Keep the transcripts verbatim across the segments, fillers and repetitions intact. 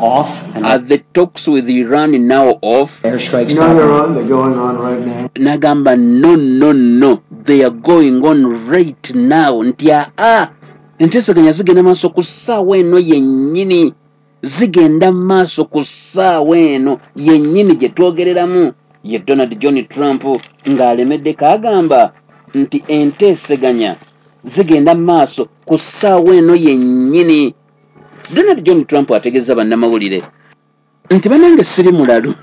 off? And are the talks with Iran now off? Airstrikes. No, they're on. They're going on right now. Nagamba, no, no, no. They are going on right now. Ntia, ah. Entesaganya zigenda maaso ku ssaawa eno yennyini. Zigenda maaso ku ssaawa eno yennyini gye twogereramu. Ye Donald John Trump ng'alemedde kaagamba nti enteesaganya zigenda maaso ku ssaawa eno yennyini. Donald John Trump ategeeza bannamawulire nti banange siri mulalu.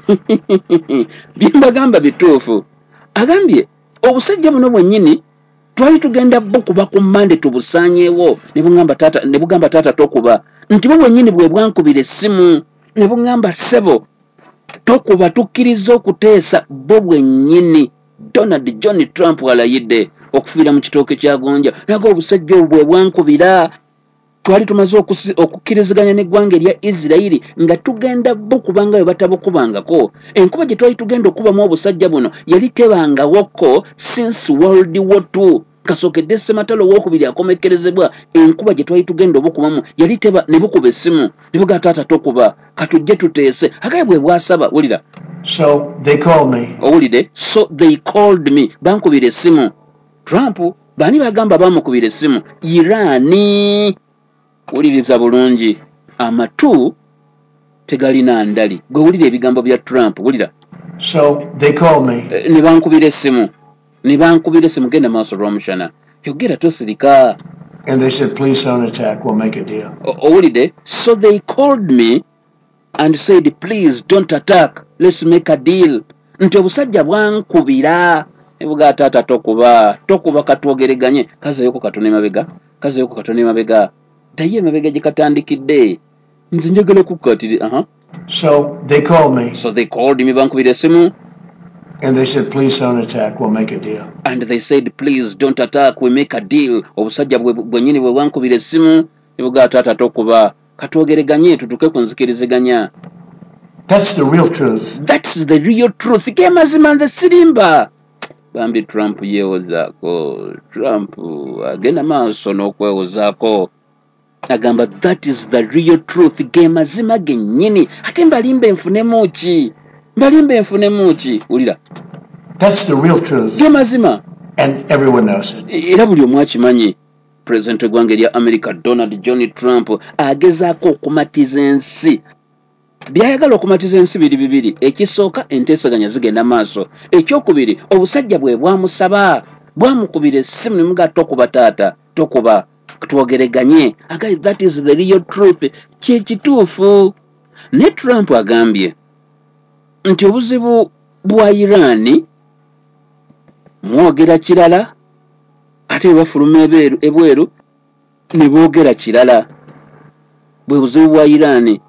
Bye mbagamba bituufu. Agambye obusajja buno bwennyini twali tugenda bukuba ku mmande tubusaanyeewo ne bugamba taata ne bugamba taata tokuba nti bo bwennyini bwe bwankubira essimu ne bugamba ssebo tokuba tukkiriza okuteesa bo bwennyini. Donald John Trump alayidde okufiira mu kitooke kya gonja nago obusajja obwo bwe bwankubira twali tumaze okukkiriziganya n'eggwanga erya Isirayiri nga tugenda bukubanga bwe batabukubangako. Enkuba gye twali tugenda okubamu obusajja buno yali tebangawoko since World War Two. Kasookedde Ssematalo owookubiri akomekkerezebwa enkuba gye twali tugenda obukubamu yali teba ne bukuba essimu ne buga taata tokuba katujje tuteese. Agaye bwe bwasaba wulira. So they called me. Owulidde? So they called me. Bankubira essimu. Trump bani bagamba bamukubira essimu? Irani. Wuliriza bulungi amatu tegalina ndali gwe wulira ebigambo bya Trump wulira. So they called me. E, ne bankubira essimu ne bankubira essimu genda maaso lw'omushana yogera tosirika. And they said please don't attack, we'll make a deal. Owulidde? So they called me and said please don't attack, let's make a deal. Nti obusajja bwankubira ne buga taata tokuba tokuba katwogeraganye kazeyoko katone mabega kazeyoko katone mabega taye mabega gye katandikidde nze njagala kukkatire. aha So they called me. So they called me bankubira essimu and they said please don't attack, we'll make a deal. And they said please don't attack, we make a deal. Obusajja bwennyini bwe bwankubira essimu ne buga taata tokuba katwogeraganye tutuke ku nzikiriziganya. That's the real truth. That's the real truth. Ke mazima nze sirimba. Bambi Trump yeewozaako. Trump agenda maaso n'okwewozaako. Agamba that is the real truth. Ge mazima gennyini. Ate mbalimba enfunemu ki? Mbalimba enfunemu ki? Wulira. That's the real truth. Ge mazima. And everyone knows it. Era buli omu akimanyi. President w'eggwanga erya America Donald John Trump agezaako okumatiza ensi. Byayagala okumatiza ensi biri bibiri. Ekisooka enteesaganya zigenda maaso. Ekyokubiri obusajja bwe bwamusaba bwamukubira essimu ne muga tokuba taata tokuba twogeraganye. Agaye that is the real truth. Kye kituufu. Ne Trump agambye nti obuzibu bwa Irani mwogera kirala ate bafuluma ebweru ebweru ne boogera kirala. Bwe buzibu bwa Irani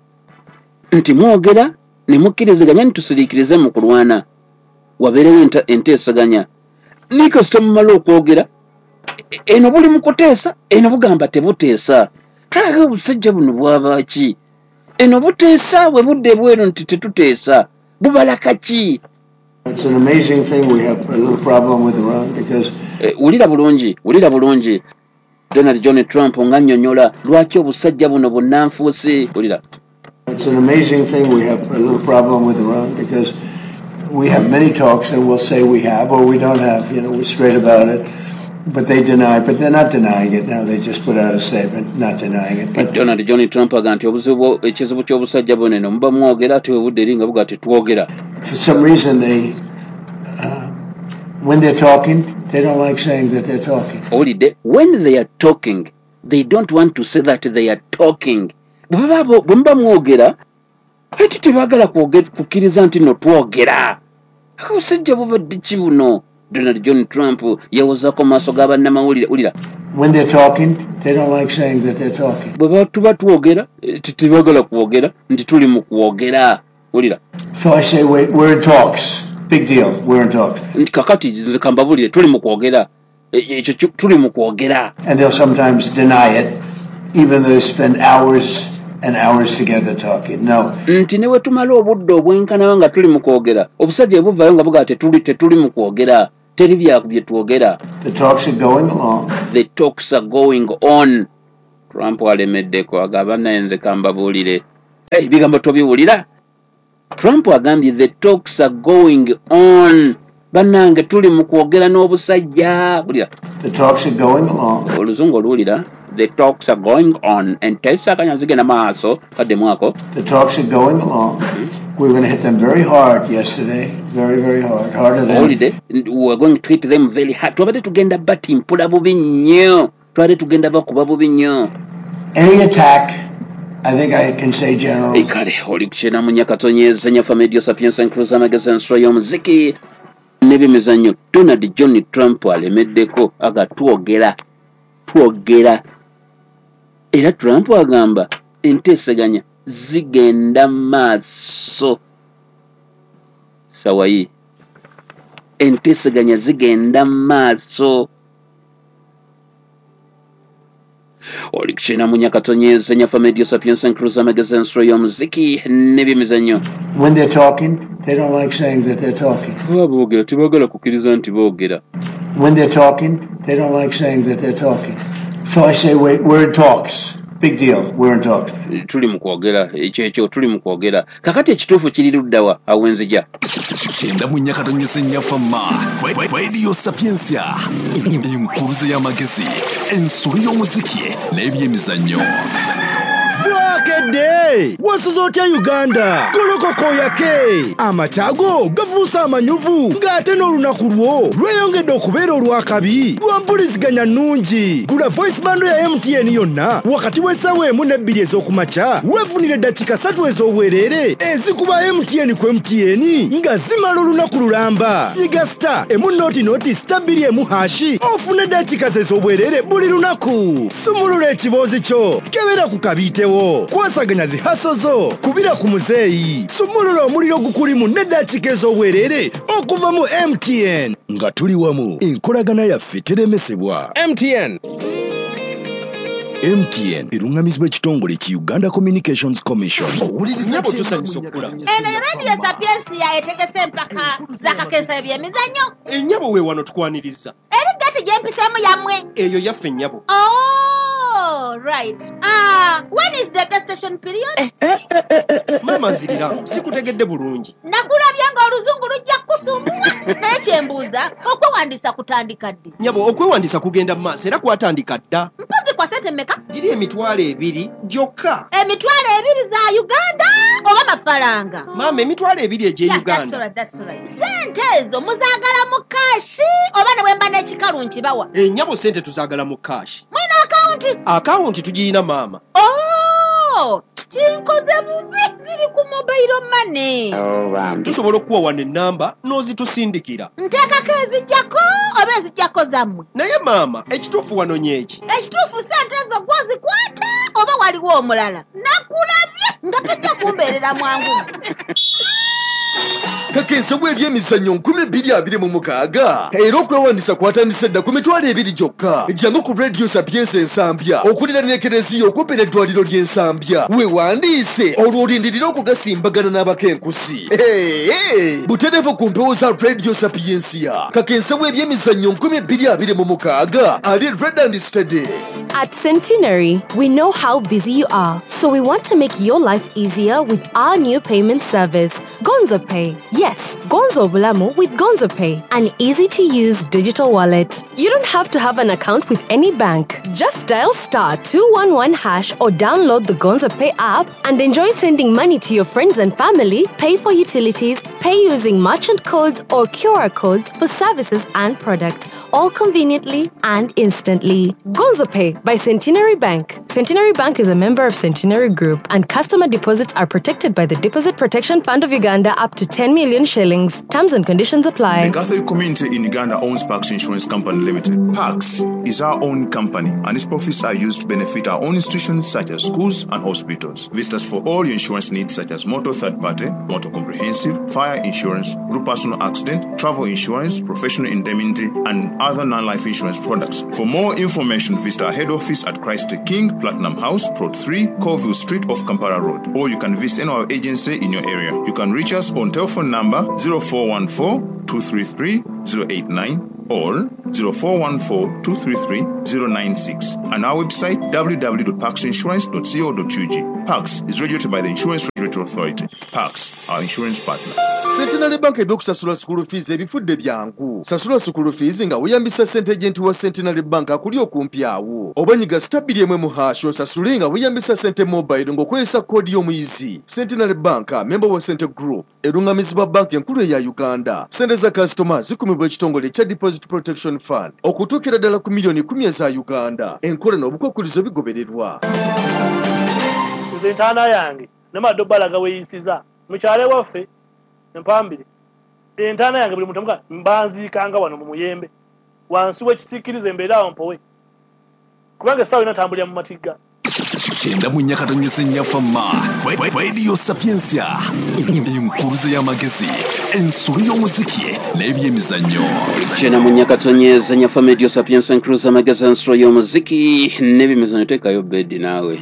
nti mwogera ne mukkiriziganya ntusiriikirize mu kulwana wabeerewo enteesaganya ni kasita mumala okwogera eno buli mu kuteesa eno bugamba tebuteesa. Tulaga obusajja buno bwaba ki? Eno buteesa bwe budde bweru nti tetuteesa bubalaka ki? It's an amazing thing. We have a little problem with Iran because wulira bulungi wulira bulungi Donald John Trump ng'annyonnyola lwaki obusajja buno bunnanfuusi. Wulira. It's an amazing thing. We have a little problem with Iran because we have many talks and we'll say we have or we don't have. You know, we're straight about it. But they deny, but they're not denying it now. They just put out a statement not denying it. But Donald John Trump aganti obuzibu ekizibu ky'obusajja buno eno muba mwogera ate obudde eringa buga tetwogera. For some reason they, uh, when they're talking, they don't like saying that they're talking. Olide, when they are talking, they don't want to say that they are talking. Bwemba mwogera ate tebagala kukkiriza nti no twogera. Akabusajja bubadde ki buno? Donald John Trump yawozaako maaso g'abannamawulire. Ulira. When they're talking, they don't like saying that they're talking. Bwe tuba twogera tebagala kwogera nti tuli mu kwogera. Ulira. So I say wait, we're in talks. Big deal. We're in talks. Nti kakati nze kambabulire tuli mu kwogera. Ekyo tuli mu kwogera. And they'll sometimes deny it even though they spend hours and hours together talking. No. Nti ne bwe tumala obudde obwenkana nga tuli mu kwogera obusajja buvaayo nga buga tetuli tetuli mu kwogera. Teri bya bye twogera. The talks are going along. The talks are going on. Trump alemeddeko agaba naye nze kambabulire ebigambo tobiwulira. Trump agambye the talks are going on. Bannange tuli mu kwogera n'obusajja. The talks are going along. Oluzungu oluwulira. The talks are going on. Enteesaganya zigenda maaso kadde mwako. The talks are going along. We were going to hit them very hard yesterday. Very, very hard. Harder than... Holiday. We were going to hit them very hard. Twabadde tugenda batimpula bubi nnyo. Twabadde tugenda bakuba bubi nnyo. Any attack, I think I can say, General. Ikale oli kuchena munyakatonye zenya Media Sapiens and Cruiser Magazine story y'omuziki n'ebyemizannyo. Donald John Trump alemeddeko agatwogera twogera era Trump agamba enteeseganya zigenda maaso. Sawayi enteeseganya zigenda maaso. Oli kuchena munyakatonye zenya Media Sapiens and Cruiser Magazine story y'omuziki n'ebyemizannyo. When they're talking, they don't like saying that they're talking. Boogera tebagala kukkiriza nti boogera. When they're talking, they don't like saying that they're talking. So I say, wait, we're in talks. Big deal. We're in talks. Tuli mu kwogera ekyo ekyo tuli mu kwogera. Kakati ekituufu kiri luddawa awenzija. Chenda munyakatonye zenya fama. Radio Sapiensia. Enkuluze y'amagezi. Ensolo y'omuziki n'ebyemizannyo. Bwakedde wasuza otya Uganda golokoko yake amatago gavuusa amanyuvu ng'ate n'olunaku lwo lweyongedde okubeera olwakabi lwampuliziganya nnungi. Gula voice bando ya M T N yonna wakati w'essaawa emu n'ebbiri ez'okumakya weefunire eddakiika ssatu ez'obwereere ezikuba M T N ku M T N nga zimala olunaku lulamba. Nyiga star emu nooti nooti star bbiri emu hashi ofune eddakiika ez'obwereere buli lunaku. Sumulula ekiboozi kyo kebera ku kabiitewo kwasaganya zihasozo kubira ku muzeeyi. Sumulula omuliro gukulimu n'eddakiika ez'obwereere okuva mu M T N nga tuli wamu enkolagana yaffe teremesebwa. M T N M T N erungamizibwa ekitongole ki Uganda Communications Commission. Nyabo tusanyusa okula. Eno Radio Sapiensia etegese empaka zakakensa ebyemizannyo. Ennyabo we wano tukwaniriza. Eri gati gyempiseemu yammwe. Eyo yaffe nnyabo. Oh, right. Ah, when is the gestation period? Mama nzirira, sikutegedde bulungi. Nakulabya nga oluzungu lujja kusumbua. Naye kyembuuza, okwewandiisa kutandika ddi? Nyabo okwewandiisa kugenda mu maaso era kwatandika dda. Mpozi kwa sente mmeka? Giri emitwalo ebiri gyokka. Emitwalo ebiri za Uganda oba mafaranga? Mama emitwalo ebiri egye Uganda. That's right, that's right. Sente ezo muzaagala mu kashi oba ne wemba n'ekikalu nkibawa? Ennyabo sente tuzaagala mu kashi. Mwina akawunti? Akawunti tugiyina mama. Oh, kinkoze bubi ziri ku mobile money. Oh, um. Tusobola okuwa wano ennamba n'ozitusindikira. Nteekako ezijjako oba ezijjako zammwe? Naye mama ekituufu wano nyeki. Ekituufu sente ezo gwozikwata oba waliwo omulala? Nakulabye nga tojja kumbeerera mwangu. Kakensa bw'ebyemizannyo nkumi bbiri abiri mu mukaaga era okwewandiisa kwatandise dda ku mitwalo ebiri gyokka. Ejjangu ku Radio Sapiensa Ensambya okulira n'ekereziya okumpi n'eddwaliro ly'Ensambya. Weewandiise olwo olindirira okugasimbagana n'abakenkusi. Hey, butereevu ku mpewo za Radio Sapiensia. Kakensa bw'ebyemizannyo nkumi bbiri abiri mu mukaaga ali red and steady. At Centenary, we know how busy you are, so we want to make your life easier with our new payment service, Gonzo Pay. Yes, Gonzo Bulamu with Gonzo Pay, an easy-to-use digital wallet. You don't have to have an account with any bank. Just dial star two one one hash or download the Gonzo Pay app and enjoy sending money to your friends and family, pay for utilities, pay using merchant codes or Q R codes for services and products, all conveniently and instantly. Gonzo Pay by Centenary Bank. Centenary Bank is a member of Centenary Group, and customer deposits are protected by the Deposit Protection Fund of Uganda up to ten million shillings. Terms and conditions apply. The Catholic community in Uganda owns Pax Insurance Company Limited. Pax is our own company, and its profits are used to benefit our own institutions such as schools and hospitals. Visit us for all your insurance needs such as motor third party, motor comprehensive, fire insurance, group personal accident, travel insurance, professional indemnity, and other non-life insurance products. For more information, visit our head office at Christ the King, Platinum House, Plot three, Colville Street off Kampala Road, or you can visit any of our agency in your area. You can reach us on telephone number zero four one four, two three three, zero eight nine or zero four one four two three three zero nine six and our website w w w dot pax insurance dot co dot u g. Pax is regulated by the Insurance Regulatory Authority. Pax, our insurance partner. Centenary Bank ebyokusasula school fees ebifudde byangu. Sasula school fees nga weyambisa ssente agent wa Centenary Bank akuli okumpi awo. Obanyiga stabili emwe mu hash osasule nga weyambisa ssente mobile ng'okozesa koodi y'omuyizi. Centenary Bank, member wa Center Group, erungamizibwa bank enkulu eya Uganda. Ssente za customers zikumibwa ekitongole kya Deposit Protection Fund okutuukira ddala ku miliyoni kumi eza Uganda. Enkola n'obukwakkulizo bigobererwa. Nze ntaana yange n'amaddobala gaweyisiza mukyale waffe empambire entaana yange buli muntu amuga mbanziikanga wano mu muyembe wansi w'ekisiikirize embeera awo mpowe kubanga essaawa yonna tambulira mu matigga. Kyenda mu nyakatonyeza ennyafamma Radio Sapiensia, enkuruze y'amagezi, ensolo y'omuziki n'ebyemizannyo. Kyenda mu nyakatonyeza ennyafamma Radio Sapiensia, enkuruze y'amagezi, ensolo y'omuziki n'ebyemizannyo. Teekayo bedi naawe.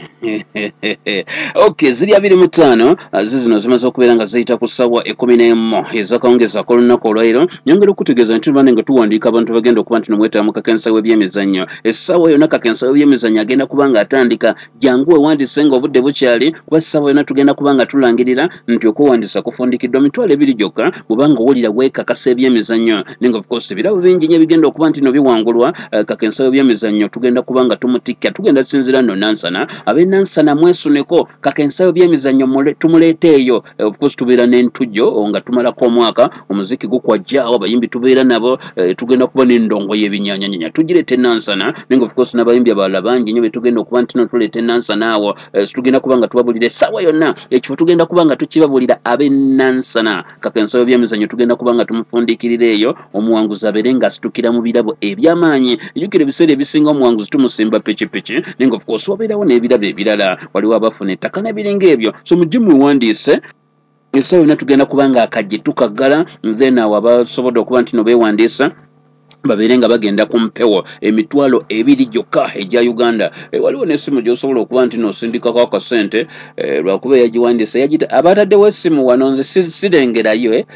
Okay, ziri abiri mu ttaano zizino zimaze okubeera nga ziyita ku ssaawa ekkumi n'emu ez'akawungeza ak'olunaku olwaleero. Nyongera okutegeeza nti tubadde nga tuwandiika abantu bagenda okuba nti nomwetaamu kakensa w'ebyemizannyo. Essaawa yonna kakensa w'ebyemizannyo agenda kuba nga atandika. Jangu wewandiise ng'obudde bukyali kuba ssaawa yonna tugenda kuba nga tulangirira nti okuwandiisa kufundikiddwa mitwalo ebiri gyokka bw'obanga owulira weekakasa ebyemizannyo. Nenga of course ebirabo bingi nnyo bigenda okuba nti no biwangulwa. Kakensa w'ebyemizannyo tugenda kuba nga tumutikka, tugenda tusinzira nno Nansana. Ab'e-Nansana mwesuneko kakensa w'ebyemizannyo tumuleete eyo. Of course tubeera n'entujjo nga tumalako omwaka, omuziki gukwajjaawo, abayimbi tubeera nabo, tugenda kuba n'endongo y'ebinyaanyanyanya tugireete Nansana. Nenga of course n'abayimbi abalala bangi nnyo be tugenda okuba nti no tuleete Nansana awo. Tugenda kuba nga tubabulira essaawa yonna ekifo tugenda kuba nga tukibabulira ab'e-Nansana. Kakensa w'ebyemizannyo tugenda kuba nga tumufundiikirira eyo, omuwanguzi abeere ng'asitukira mu birabo eby'amaanyi. Ejjukira ebiseera ebisinga omuwanguzi tumusimba pikipiki, nenga of course wabeerawo n'ebirabo ebirala, waliwo abafuna ettaka n'ebiringa ebyo. So mujje muwandiise essaawa yonna tugenda kuba nga akajje tukaggala, then awo abasobodde okuba nti no beewandiisa babeere nga bagenda ku mpewo emitwalo ebiri gyokka egya Uganda. E, waliwo n'essimu gy'osobola okuba nti n'osindikako akasente e, lwakuba yagiwandiisa yagita abataddewo essimu wano nze sirengerayo eh?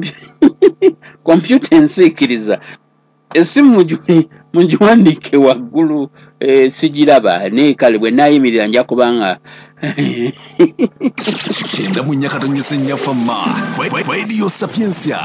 Kompyuta ensiikiriza essimu mugiwandiike waggulu e, sigiraba naye kale bwe naayimirira nja kubanga Kyenda mu nyakatonyeza ennyafamma Radio Sapiensia,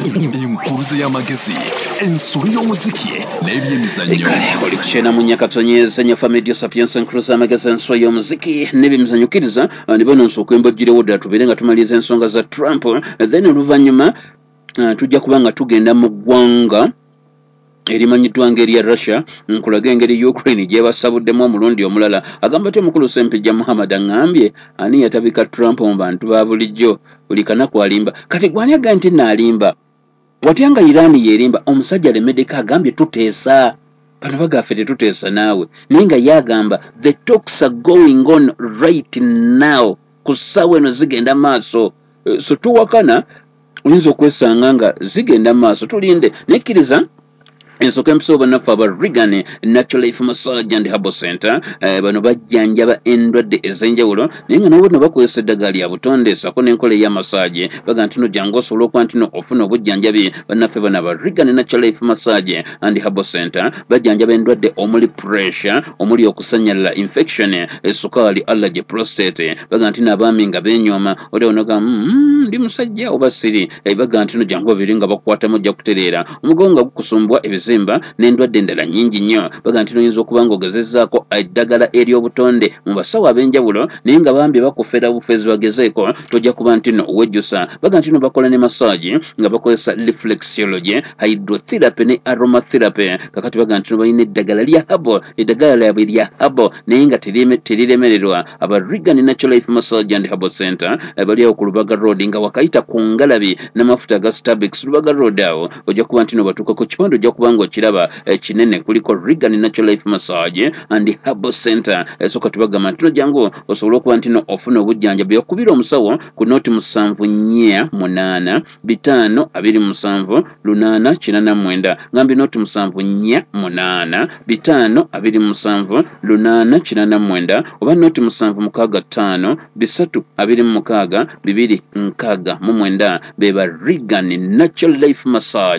enkuruze y'amagezi, ensolo y'omuziki n'ebyemizannyo. Oli kukyenda mu nyakatonyeza ennyafamma Radio Sapiensia, enkuruze y'amagezi, ensolo y'omuziki n'ebyemizannyo. Kkiriza ne bano nsooka embajjirewo ddala tubeere nga tumaliriza ensonga za Trump, then oluvannyuma tujja kuba nga tugenda mu ggwanga erimanyiddwa ng'erya Russia, nkulaga engeri Ukraine gyebasabuddemu omulundi omulala. Agamba ti omukulu Ssempijja Muhammad aŋŋambye ani yatabika Trump mu bantu ba bulijjo buli kanaku alimba. Kati gwani aga nti naalimba watya nga Iran yeerimba omusajja Lemedeka agambye tuteesa bano bagaffe tetuteesa naawe naye nga yagamba the talks are going on right now ku ssaawa eno zigenda maaso. So tuwakana oyinza okwesanga nga zigenda maaso tulinde nekkiriza ensooka empiso bannaffe aba Reagan Natural Life Massage and Herbal Center eh, bano bajjanjaba endwadde ez'enjawulo naye nga nabo no bakozesa eddagala lya butonde sako n'enkola ey'amassage baga nti no jangu osobola okuba nti no ofuna obujjanjabi. Bannaffe bano aba Reagan Natural Life Massage and Herbal Center bajjanjaba endwadde omuli pressure, omuli okusanyalala, infection, essukaali, allergy, prostate. Baga nti n'abaami nga beenyooma oli onoga mm, ndi musajja oba siri eh, baga nti no jangu babiri nga bakwatamu ojja kutereera omugongo nga gukusumbwa ebizimba n'endwadde endala nnyingi nnyo. Baga nti noyinza okuba nga ogezezzaako eddagala ery'obutonde mu basawo ab'enjawulo naye nga bambi bakufera bufeezi bagezeeko tojja kuba nti no owejjusa. Baga nti no bakola ne massage nga bakozesa reflexology, hydrotherapy ne aromatherapy. Kakati baga nti no balina eddagala lya habo, eddagala lyabwe lya habo naye nga teriremererwa. Aba Reagan Natural Life Massage and Herbal Center bali awo ku Lubaga Road nga wakayita ku ngalabi n'amafuta ga Starbucks Lubaga Road awo ojja kuba nti no batuuka ku kipande ojja kuba nga okiraba kinene kuliko Reagan Natural Life Massage and Herbal Center. Esooka tubagamba nti no jangu osobola okuba nti no ofuna obujjanjabi okubira omusawo ku nooti musanvu nnya munaana bitaano abiri musanvu lunaana kinaana mwenda. Ngambi nooti musanvu nnya munaana bitaano abiri musanvu lunaana kinaana mwenda oba nooti musanvu mukaaga ttaano bisatu abiri mukaaga bibiri nkaaga mu mwenda. Beba Reagan Natural Life Massage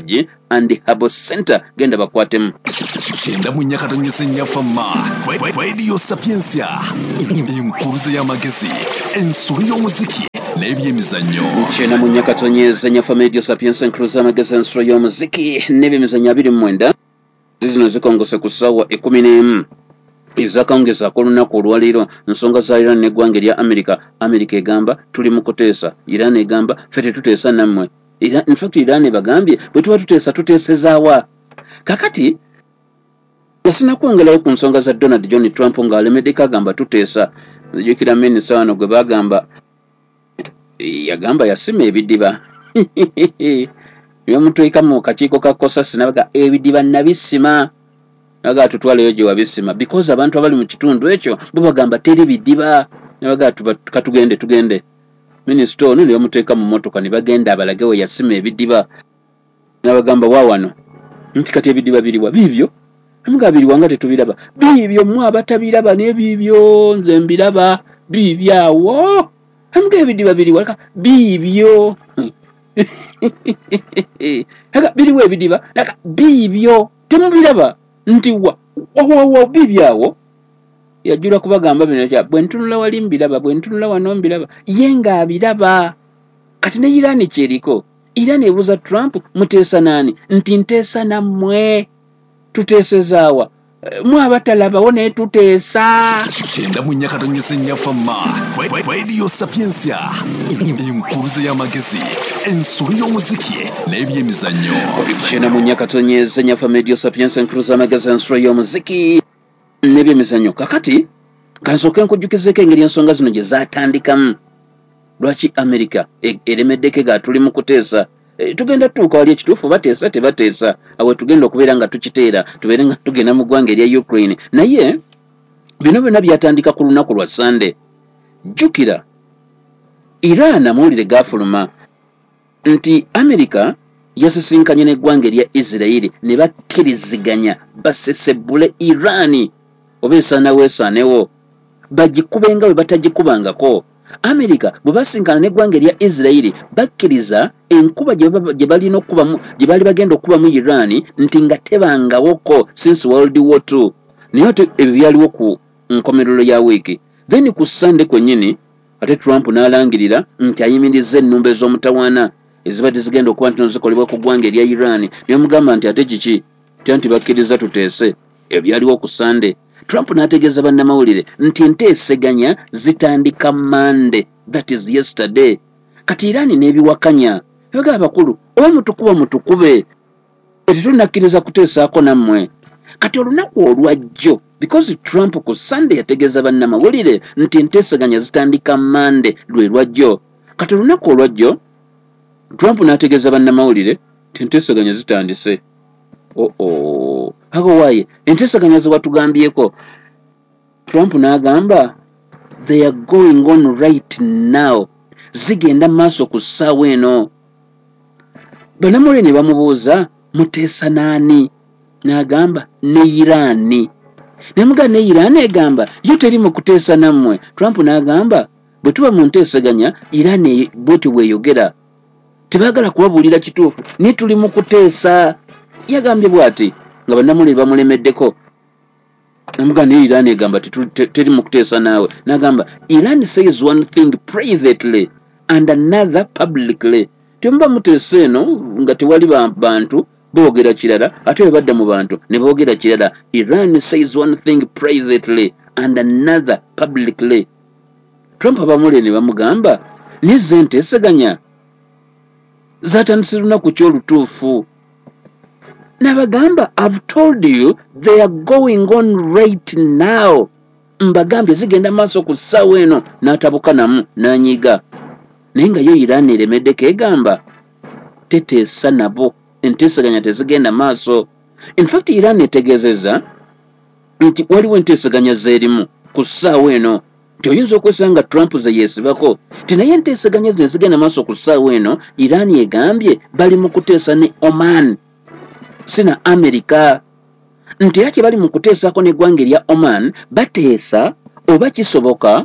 and Herbal Center genda bakwatemu. Chenda munyakato nyesenya fama Radio Sapiensia inkuruze y'amagezi ensuri y'omuziki n'ebyemizanyo. Chenda munyakato nyesenya fama Radio Sapiensia inkuruze y'amagezi ensuri y'omuziki n'ebyemizanyo abiri mwenda zino zikongose ku ssaawa ekumi n'emu ezakawungeza k'olunaku olwaleero nsonga za Iran n'eggwanga erya America. America egamba tuli mu kuteesa, Iran egamba ffe tetuteesa nammwe. In fact Iran bagambye bwe tuba tuteesa tuteesezaawa. Kakati yasina kwongerayo ku nsonga za Donald John Trump ng'alemeddeko agamba tuteesa. Nzijukira minisita wano gwe bagamba yagamba yasima ebidiba yomutwika mu kakiiko ka Kosasi nabaga ebidiba nabisima naga tutwaleyo gye wabisima because abantu abali mu kitundu ekyo bo bagamba teri bidiba nabaga katugende tugende. Minisita ono ne bamuteeka mu mmotoka ne bagenda abalage we yasima ebidiba nabagamba waawano nti kati ebidiba biriwa bibyo amuga biriwa nga tetubiraba bibyo mwe abatabiraba n'ebibyo nze mbiraba bibyawo amuga ebidiba biriwa bibyo Haka biriwe ebidiba naka bibyo temubiraba nti wa wa wa bibyawo yajura kubagamba bino kya bwe ntunula wali mbiraba bwe ntunula wano mbiraba yenga abiraba kati ne Iran kiriko. Iran ebuza Trump muteesa nani nti nteesa nammwe tuteesezaawa mwe abatalaba wone tuteesa. Chenda munyakato nyesenya fama Radio Sapiensia inkuruze y'amagezi ensuri y'omuziki n'ebyemizanyo. Chenda munyakato nyesenya fama Radio Sapiensia inkuruze y'amagezi ensuri y'omuziki n'ebyemizanyo. Kakati kansoke nkujjukizeko engeri ensonga zino gye zaatandikamu. Lwaki America eremeddeko ga tuli mu kuteesa e, tugenda tuuka wali ekituufu bateesa tebateesa awe tugenda okubeera nga tukiteera tubeere nga tugenda mu ggwanga erya Ukraine. Naye bino byonna byatandika ku lunaku lwa Sunday. Jjukira Iran amawulire gaafuluma nti America yasisinkanye n'eggwanga erya Israeli ne bakkiriziganya basesebule Iran oba esaanawo esaanewo bagikubenga bwe batagikubangako. America bwe basinkana n'eggwanga erya Israeli bakkiriza enkuba gye balina okubamu gye bali bagenda okuba mu Iran nti nga tebangawoko since World War Two. Naye ate ebyo byaliwo ku nkomerero ya wiiki. Then ku Sunday kwennyini ate Trump n'alangirira nti ayimiriza ennumba ez'omutawaana ezibadde zigenda okuba nti zikolebwa ku ggwanga erya Iran. Ne bamugamba nti ate kiki tya nti bakkiriza tuteese. Ebyo byaliwo ku Sunday. Trump n'ategeeza bannamawulire nti enteeseganya zitandika Monday, that is yesterday. Kati Iran n'ebiwakanya ebiga abakulu oba mutukuba mutukube tetunakkiriza kuteesaako nammwe. Kati olunaku olwajjo because Trump ku Sunday yategeeza bannamawulire nti enteeseganya zitandika Monday lwe lwajjo. Kati olunaku olwajjo Trump n'ategeeza bannamawulire nti enteeseganya zitandise. Oh oh hago waye enteeseganya ze watugambyeko. Trump n'agamba they are going on right now zigenda maaso ku ssaawa eno. Bannamawulire ne bamubuuza muteesa naani n'agamba ne Iran. Nemuga ne Iran egamba yo teri mu kuteesa nammwe. Trump n'agamba bwe tuba mu nteeseganya Iran bweti bweyogera tebaagala kubabuulira kituufu ne tuli mu kuteesa. Yagambye bw'ati nga bannamawulire bamulemeddeko. Namuga ne Iran egamba teri mu kuteesa naawe. N'agamba Iran says one thing privately and another publicly. Temuba muteesa eno nga tewali bantu boogera kirala ate bwe badda mu bantu ne boogera kirala. Iran says one thing privately and another publicly. Trump abamule ne bamugamba nize nteeseganya zatandise lunaku ky'olutuufu. Nabagamba I've told you they are going on right now. Mbagambye zigenda maaso ku ssaawa eno n'atabuka namu n'anyiga. Naye nga yo Iran eremeddeko egamba teteesa nabo enteeseganya tezigenda maaso. In fact Iran etegeezezza nti waliwo enteeseganya zeerimu ku ssaawa eno. Nti oyinza okwesanga Trump ze yeesibako ti naye enteeseganya zino zigenda maaso ku ssaawa eno. Iran egambye bali mu kuteesa ne Oman sina America. Nti yaki bali mu kuteesako n'eggwanga erya Oman bateesa oba kisoboka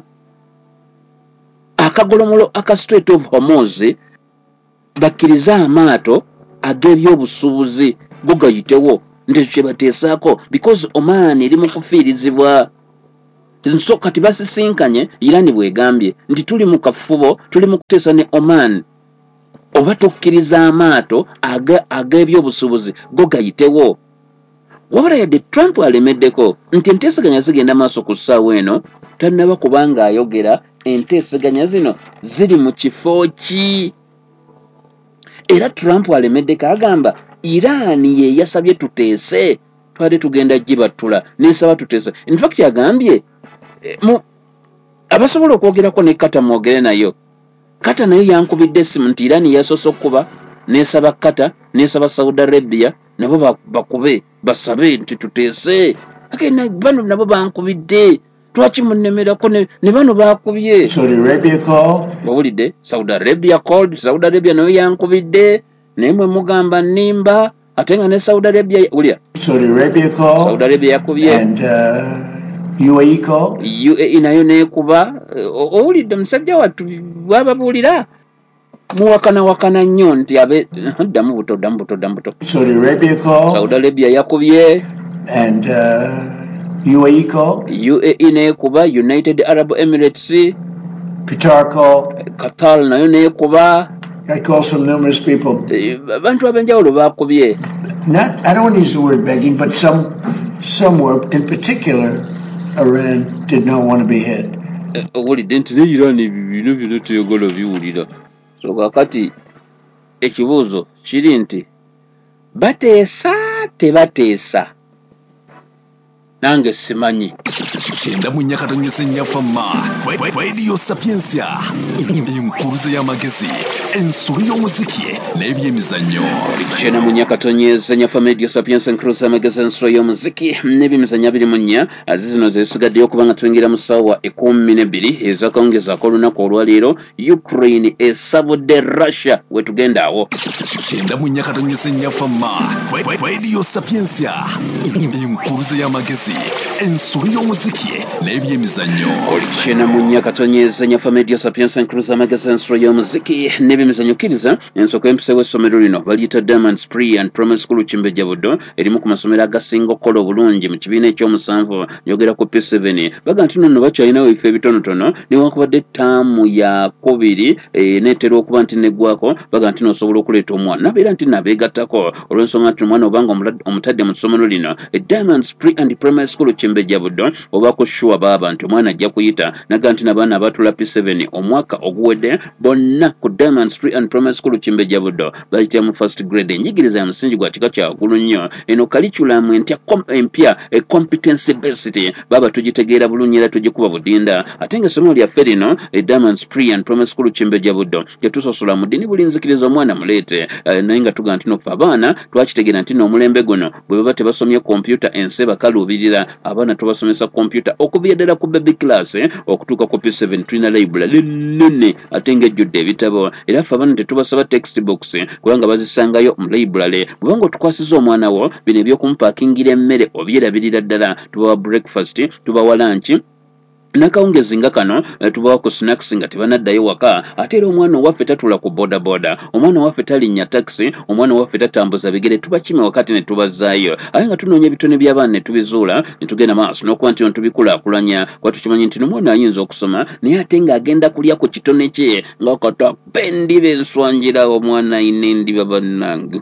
akagolomolo aka Strait of Hormuz bakkiriza amaato ag'ebyobusuubuzi go gayitewo nti kye bateesaako because Oman eri mu kufiirizibwa. Nso kati basisinkanye Iran bwegambye nti tuli mu kafubo tuli mu kuteesa ne Oman oba tokkiriza amaato ag'ebyobusuubuzi go gayitewo. Wabula yadde Trump alemeddeko nti enteesaganya zigenda maaso ku ssaawa eno tannaba kubanga ayogera enteesaganya zino ziri mu kifo ki. Era Trump alemeddeko agamba Iran ye yasabye tuteese twali tugenda gibattula n'esaba tuteese. In fact yagambye mu abasobola okwogerako ne Kata mwogere nayo. Kata nayo yankubidde essimu nti Iran yasoose okuba n'esaba Kata n'esaba Saudi Arabia nabo bakube basabe nti tuteese. Agenda bano nabo bankubidde twaki munnemerako ne bano bakubye. Saudi Arabia called. Bawulidde Saudi Arabia called. Saudi Arabia nayo yankubidde naye mwe mugamba nnimba ate nga ne Saudi Arabia wulya Saudi Arabia called. Saudi Arabia yakubye. And uh, U A E called. U A E nayo neekuba. Owulidde musajja wattu bwababuulira muwakana wakana nnyo nti abe ddamu buto ddamu buto ddamu buto. Saudi Arabia called. Saudi Arabia yakubye. And uh, U A E called. U A E neekuba. United Arab Emirates. Qatar called. Qatar nayo neekuba. I call some numerous people. Bantu abenjawulo bakubye. Not, I don't want to use the word begging, but some, some were, in particular, Iran did not want to be hit. Owulidde nti ne Iran bino bino teyagala biwulira. So kakati ekibuuzo kiri nti bateesa tebateesa nange simanyi. Chenda munyakatanyisa nyafama Radio Sapiensia enkuluze y'amagezi ensolo y'omuziki n'ebyemizannyo. Chenda munyakatanyisa nyafama Radio Sapiensia enkuluze y'amagezi ensolo y'omuziki n'ebyemizannyo abiri mu nnya azizino zesigaddeyo okubanga tuyingira mu ssaawa ekkumi n'ebbiri ez'akawungezaako olunaku olwaleero. Ukraine esabudde Russia wetugenda awo. Chenda munyakatanyisa nyafama Radio Sapiensia enkuluze y'amagezi ensolo y'omuziki n'ebyemizannyo. Chena munya katonyeza nyafa Radio Sapiensia enkuluze amagezi ensolo y'omuziki n'ebyemizannyo. Kkiriza ensoko empisa w'essomero lino baliyita Diamonds Pre and Primary School Kimbejja Buddo erimu ku masomero agasinga okukola obulungi mu kibiina ekyomusanvu njogera ku P seven. Baga nti nno bakyalinawo ebifo ebitonotono newankubadde ttaamu ya kubiri e, neetera okuba nti neggwako baga nti noosobola okuleeta omwana nabeera nti nabeegattako olw'ensonga nti omwana obanga omutadde mu ssomero lino e Diamonds Pre and Primary School Kimbejja Buddo oba ku sure baba nti omwana ajja kuyita naga nti n'abaana abatula P seven omwaka oguwedde bonna ku Diamonds Pre and Primary School Kimbejja Buddo bayita mu first grade. Enjigiriza ya musingi gwa kika kya waggulu nnyo. Eno curriculum empya empya e competency based baba tugitegeera bulungi era tugikuba budinda ate ng'essomo lyaffe lino e Diamonds Pre and Primary School Kimbejja Buddo tetusosola mu ddiini buli nzikiriza omwana muleete naye nga tuga nti nofe abaana twakitegeera nti n'omulembe guno bwe baba tebasomye kompyuta ensi bakaluubirira abaana tubasomesa kompyuta okuva ddala ku baby class okutuuka ku P seven. Tulina library nnene ate ng'ejjudde ebitabo era ffe abaana tetubasaba textbooks kubanga bazisangayo mu library. Bwanga otukwasiza omwana wo bino eby'okumupakingira emmere obyerabirira ddala tubawa breakfast tubawa lunch nakawungezi nga kano tubawa ku snacks nga tebanaddayo waka ate era omwana owaffe tatula ku boda boda omwana waffe talinnya taxi omwana waffe tatambuza bigere tubakime wakati ne tubazaayo aye nga tunoonya ebitone by'abaana ne tubizuula ne tugenda maaso n'okuba nti tubikulaakulanya kuba tukimanyi nti n'omwana ayinza okusoma naye ate ng'agenda kulya ku kitone kye nga katapa endiba enswangira omwana ayina endiba bannange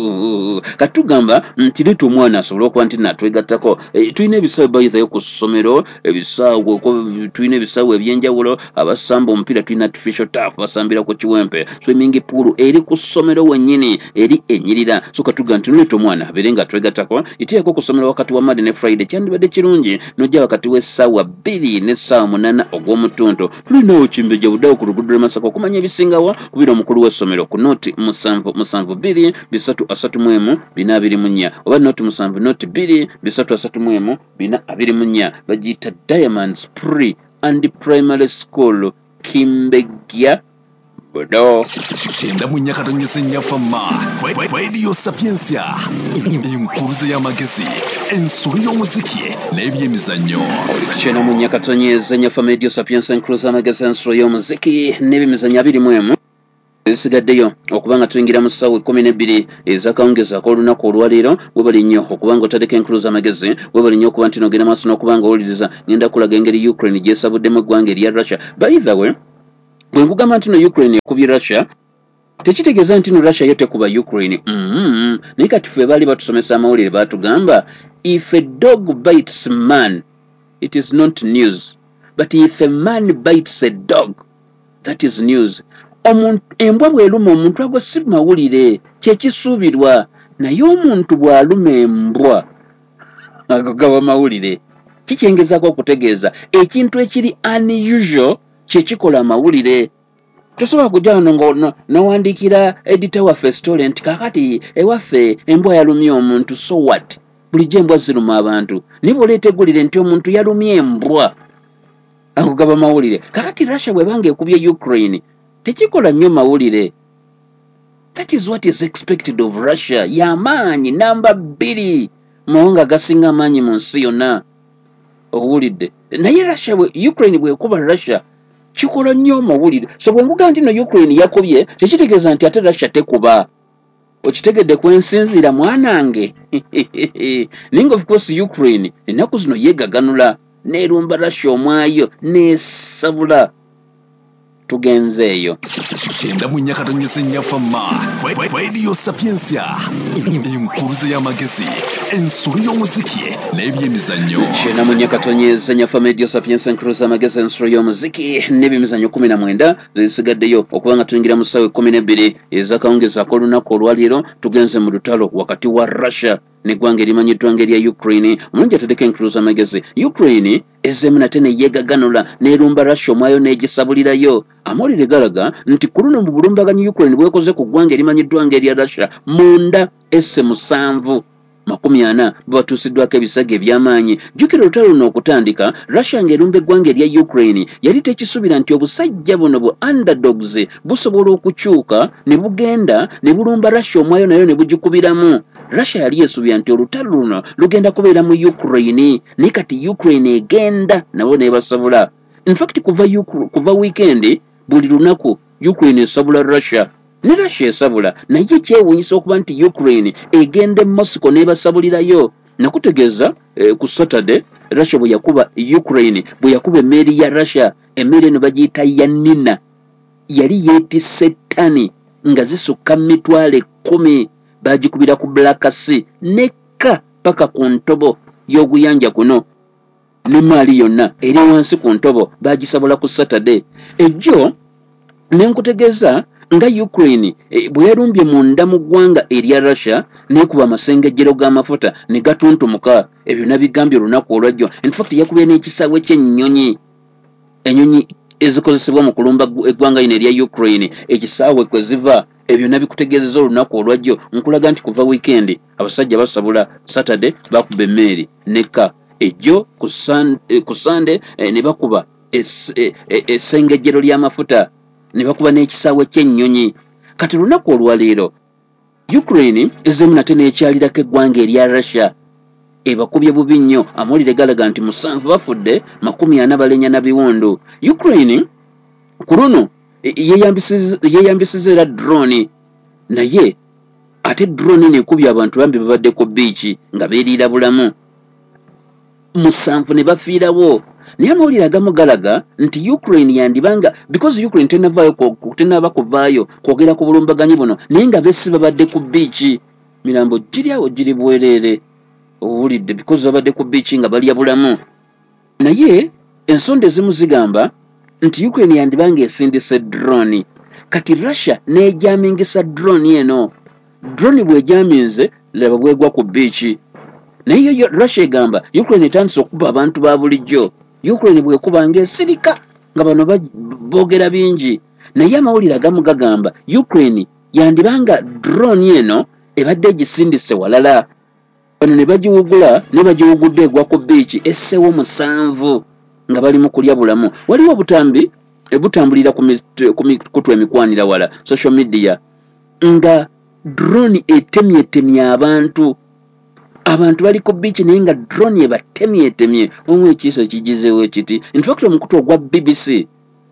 katugamba nti leeta omwana asobole okuba nti natwegattako tulina ebisaawe bayizayo ku ssomero ebisaawe tulina ebisaawe ebyenjawulo abasamba omupiira tulina artificial turf basambira ku kiwempe swimming pool eri ku ssomero wennyini eri enyirira so katuga nti nuleeta omwana abeere nga twegattako iteeko ku ssomero wakati wa Monday ne Friday kyandibadde kirungi n'ojja wakati w'essaawa bbiri n'essaawa munaana ogw'omutuntu tulinawo Kimbejja Buddo ku luguudo lw'e Masaka okumanya ebisingawo kubira omukulu w'essomero ku nooti musanvu musanvu bbiri bisatu asatu mu emu bina abiri mu nnya oba nooti musanvu nooti bbiri bisatu asatu mu emu bina abiri mu nnya bagiyita Diamonds Pre and Primary School Kimbejja Buddo. Chenda munyakatanyisa nyafama Radio Sapiensia enkuluze y'amagezi ensolo y'omuziki n'ebyemizannyo. Chenda munyakatanyisa nyafama Radio Sapiensia enkuluze y'amagezi ensolo y'omuziki n'ebyemizannyo abiri mu emu zisigaddeyo okubanga tuyingira mu ssaawa ekkumi n'ebbiri ez'akawungezaako olunaku olwaleero webali nnyo okubanga otadeko enkulu z'amagezi webali nnyo okuba nti nogenda maaso n'okubanga owuliriza ngenda kulaga engeri Ukraine gyesabuddemu eggwanga erya Russia. By the way, bwe nkugamba nti no Ukraine ekubye Russia tekitegeeza nti no Russia yo tekuba Ukraine. Mm-hmm. Naye kati ffe baali batusomesa amawulire baatugamba if a dog bites man it is not news, but if a man bites a dog that is news. Omuntu embwa bw'eruma omuntu agwa si mawulire kyekisuubirwa, naye omuntu bw'aluma embwa ago gaba mawulire. Kikyengezaako okutegeeza ekintu ekiri unusual kyekikola amawulire. Tosobola kujja wano n'owandiikira edita waffe story nti kakati ewaffe embwa yalumye omuntu, so what? Bulijjo embwa ziruma abantu. Naye bw'oleeta eggulire nti omuntu yalumye embwa ago gaba mawulire. Kakati Russia bw'ebanga ekubye Ukraine tekikola nnyo mawulire. That is what is expected of Russia. Y'amaanyi namba bbiri mawanga gasinga amaanyi mu nsi yonna. Owulidde. Naye Russia bwe Ukraine bw'ekuba Russia kikola nnyo mawulire. So bwe nguga nti no Ukraine yakubye tekitegeeza nti ate Russia tekuba. Okitegedde kwensinzira mwanange. Ninga of course Ukraine ennaku zino yeegaganula n'erumba Russia omwayo n'esabula. Tugenzeeyo kyenda mu nnyakata nnyessennyafamma Radio Sapiensia enkuruze y'amagezi ensolo y'omuziki n'ebyemizannyo. kyenda mu nnyakata nnyessennyafamma Radio Sapiensia enkuruze y'amagezi ensolo y'omuziki n'ebyemizannyo kumi na mwenda zisigaddeyo okuba nga tuyingira mu ssaawa ekkumi n'ebbiri ez'akawungezaako olunaku olwaleero. Tugenze mu lutalo wakati wa Russia n'eggwanga erimanyiddwa ng'erya Ukraine. Omulungi atadeko enkulu z'amagezi. Ukraine ezzeemu nate ne yeegaganula n'erumba Russia omwayo n'egisabulirayo. Amawulire galaga nti ku luno mu bulumbaganyi Ukraine bwekoze ku ggwanga erimanyiddwa ng'erya Russia munda esse musanvu makumi ana bwatuusiddwako ebisago eby'amaanyi. Jjukira olutalo luno okutandika Russia ng'erumba eggwanga erya Ukraine yali tekisuubira nti obusajja buno bu underdogs busobola okukyuka ne bugenda ne bulumba Russia omwayo nayo ne bugikubiramu. Russia yali yesuubira nti olutalo luno lugenda kubeera mu Ukraine naye kati Ukraine egenda nabo n'ebasabula. In fact kuva, kuva weekend buli lunaku Ukraine esabula Russia ne Russia esabula, naye kyewuunyisa okuba nti Ukraine egenda Moscow n'ebasabulirayo. Nakutegeeza eh, ku Saturday Russia bwe yakuba Ukraine bwe yakuba emmeeri ya Russia, emmeeri eno bagiyita ya Nina, yali yeetisse ttani nga zisukka mitwalo ekkumi. Bagikubira ku Black Sea nekka paka ku ntobo y'oguyanja kuno ne maali yonna eri wansi ku ntobo bagisabula ku Saturday. Ejjo nenkutegeeza nga Ukraine e, bwe yalumbye munda mu ggwanga erya Russia n'ekuba amasengejjero g'amafuta ne gatuntumuka. Ebyo nabigambye olunaku olwajjo. In fact yakubye n'ekisaawe ky'ennyonyi, ennyonyi ezikozesebwa mu kulumba eggwanga lino erya Ukraine, ekisaawe kwe ziva. Ebyo nabikutegeezeza olunaku olwajjo. Nkulaga nti kuva weekend abasajja basabula, Saturday bakuba emmeeri nekka. Ejjo ku Sunday eh, ne bakuba essengejjero es, es, ly'amafuta ne bakuba n'ekisaawe ky'ennyonyi. Kati lunaku olwaleero Ukraine ezzeemu nate n'ekyalirako eggwanga erya Russia ebakubye bubi nnyo. Amawulire galaga nti musanvu bafudde, makumi ana balenya na biwundu. Ukraine ku luno yeyambisiza era drone, naye ate drone nekubye abantu bambi babadde ku beach nga beeriira bulamu, musanvu ne bafiirawo. Naye amawulire agamu galaga nti Ukraine yandibanga, because Ukraine tenavaayo tenaba kuvaayo kwogera ku bulumbaganyi buno, naye nga besi babadde ku beach, mirambo giri awo giri bwereere owulidde, because babadde ku beach nga balya bulamu. Naye ensonda ezimu zigamba nti Ukraine yandibanga esindise drone. Kati Russia n'ejamingisa drone eno. Drone bw'ejaminze laba bwegwa ku beach. Naye yo Russia egamba Ukraine etandise okuba abantu ba bulijjo. Ukraine bwekuba ng'esirika nga bano boogera bingi. Naye amawulire agamu gagamba Ukraine yandibanga drone eno ebadde egisindise walala. Bano ne bagiwugula ne bagiwugudde egwa ku beach essewo musanvu nga bali mu kulya bulamu. Waliwo obutambi ebutambulira ku mikutu emikwanira wala social media nga drone etemyetemye abantu. Abantu bali ku beach naye nga drone ebatemyetemye. Omwe ekiso kigizeewo ekiti. In fact omukutu ogwa B B C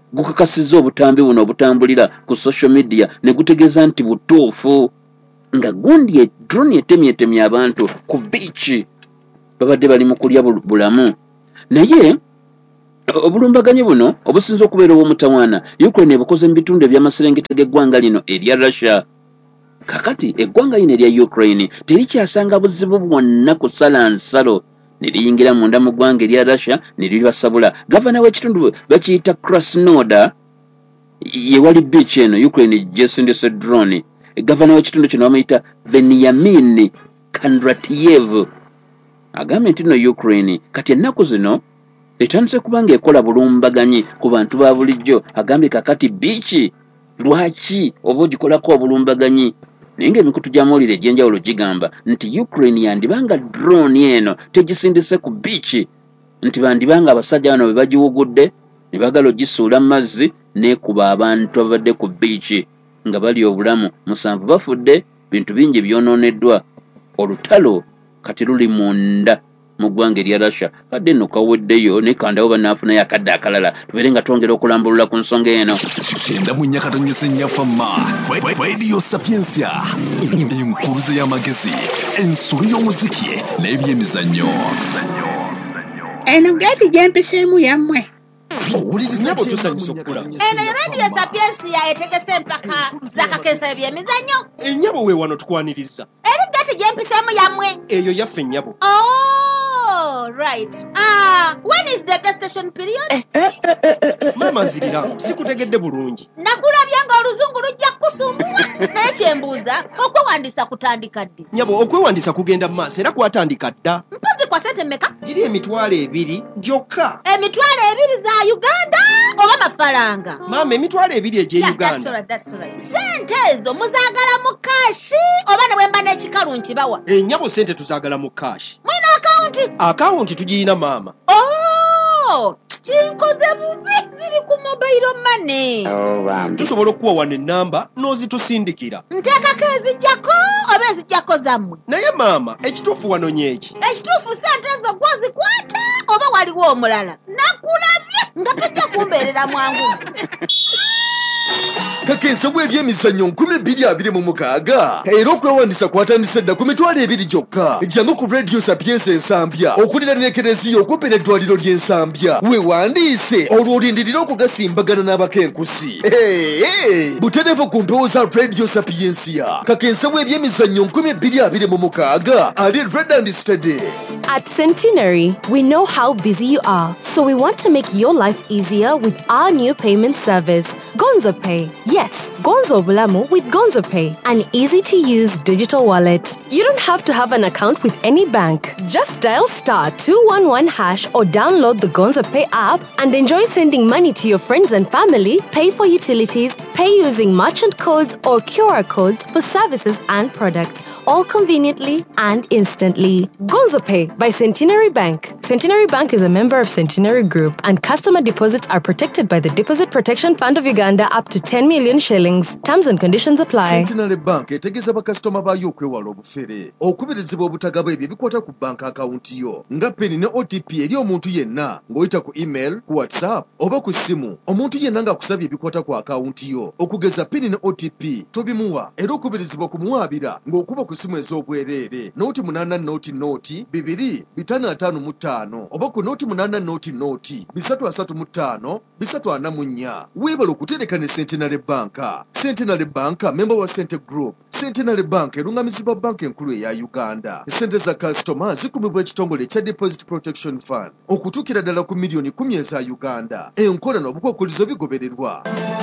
gukakasizza obutambi buno obutambulira ku social media ne gutegeeza nti butuufu nga gundi drone etemye etemye abantu ku beach babadde bali mu kulya bulamu. Naye obulumbaganyi buno obusinza okubeera obw'omutawaana Ukraine ebukoze mu bitundu eby'amaserengeta g'eggwanga lino erya Russia. Kakati eggwanga lino erya Ukraine terikyasanga buzibu bwonna kusala nsalo ne liyingira munda mu ggwanga erya Russia ne liribasabula. Gavana w'ekitundu bakiyita Krasnodar ye wali beach eno Ukraine gyesindise drone. Gavana w'ekitundu kino bamuyita Veniamin Kondratyev agambye nti no Ukraine kati ennaku zino etandise kubanga ekola bulumbaganyi ku bantu ba bulijjo. Agambye kakati beach lwaki oba ogikolako obulumbaganyi naye ng'emikutu gy'amawulire egy'enjawulo gigamba nti Ukraine yandibanga drone eno tegisindise ku beach nti bandibanga abasajja bano be bagiwugudde ne bagala ogisuula mu mazzi n'ekuba abantu ababadde ku beach nga bali obulamu. Musanvu bafudde, bintu bingi byonooneddwa. Olutalo kati luli munda mu ggwanga erya Russia. Kadde nno kaweddeyo ne kandawo banaafunayo akadde akalala tubeere nga twongera okulambulula ku nsonga eno. Kyenda mu nyakatonyesa nnyafamma Radio Sapiensia, enkuluze y'amagezi, ensolo y'omuziki n'ebyemizannyo. Eno gati gyempiseemu yammwe. Nyabo tusanyusa okula. Eno Radio Sapiensia etegese empaka z'akakensa ebyemizannyo. Ennyabo we wano tukwaniriza. Eri gati gyempiseemu yammwe. Eyo yaffe ennyabo. Oh, right. Ah, when is the gestation period? Mama nzirira, sikutegedde bulungi. Nakulabya nga oluzungu lujja kusumbula. Naye kyembuuza, okwewandiisa kutandika ddi? Nyabo, okwewandiisa kugenda mu maaso era kwatandika dda. Mpozi kwa sente mmeka? Giri emitwalo ebiri gyokka. Emitwalo ebiri za Uganda oba mafaranga? Mama, emitwalo ebiri egye Yeah, Uganda. that's right, that's right. Sente ezo muzaagala mu kashi oba ne bwe mba n'ekikalu nkibawa? Ennyabo sente tuzaagala mu kashi. Mwina akawunti? Akawunti tugiyina maama. Oh, kinkoze bubi ziri ku mobile money. Oh, Tusobola okuwa wano ennamba n'ozitusindikira. Nteekako ezijjako oba ezijjako zammwe? Naye maama, ekituufu wano nyeeki. Ekituufu sente ezo gwozikwata oba waliwo omulala? Nakulabye nga tojja kumbeerera mwangu. Kakensa bw'ebyemizannyo nkumi bbiri abiri mu mukaaga era okwewandiisa kwatandise dda ku mitwalo ebiri gyokka. Jangu ku Radio Sapiensia ensambya okulira n'ekereziya okumpi n'eddwaliro ly'ensambya. Weewandiise olwo olindirira okugasimbagana n'abakenkusi. Butereevu ku mpewo za Radio Sapiensia. Kakensa bw'ebyemizannyo nkumi bbiri abiri mu mukaaga ali red and steady. At Centenary, we know how busy you are, so we want to make your life easier with our new payment service, Gonzo Pay. Yes, Gonzo Bulamu with Gonzo Pay, an easy-to-use digital wallet. You don't have to have an account with any bank. Just dial star two one one hash or download the Gonzo Pay app and enjoy sending money to your friends and family, pay for utilities, pay using merchant codes or Q R codes for services and products, all conveniently and instantly. Gonzo Pay by Centenary Bank. Centenary Bank is a member of Centenary Group, and customer deposits are protected by the Deposit Protection Fund of Uganda up to ten million shillings. Terms and conditions apply. Centenary Bank etegeeza bakasitoma baayo okwewala obufere, okubirizibwa obutagaba ebyo ebikwata ku banka akawunti yo nga peni ne O T P eri omuntu yenna ng'oyita ku email, ku WhatsApp oba ku ssimu. Omuntu yenna ng'akusabye ebikwata ku akawunti yo okugeza peni ne O T P tobimuwa, era okubirizibwa okumuwaabira ng'okuba ku ssimu ez'obwereere nooti munaana nooti nooti bibiri bitaano ataano mu ttaano oba ku nooti munaana nooti nooti bisatu asatu mu ttaano bisatu ana mu nnya. Weebala okutereka ne Centenary Bank. Centenary Bank member wa Cente Group. Centenary Bank erungamizibwa banka enkulu eya Uganda. Sente za kasitoma zikumibwa ekitongole ekya Deposit Protection Fund okutuukira ddala ku miliyoni kumi eza Uganda. Enkola n'obukwakkulizo bigobererwa.